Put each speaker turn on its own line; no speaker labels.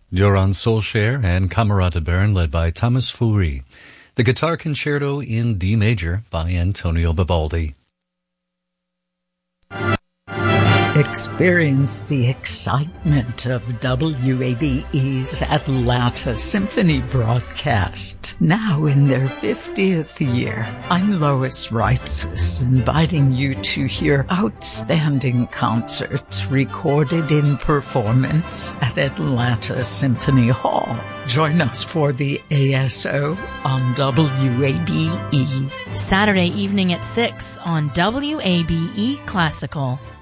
You're on Soulshare and Camerata Bern, led by Thomas Foury. The Guitar Concerto in D major by Antonio Vivaldi.
Experience the excitement of WABE's Atlanta Symphony broadcast, now in their 50th year. I'm Lois Reitzes, inviting you to hear outstanding concerts recorded in performance at Atlanta Symphony Hall. Join us for the ASO on WABE.
Saturday evening at 6 on WABE Classical.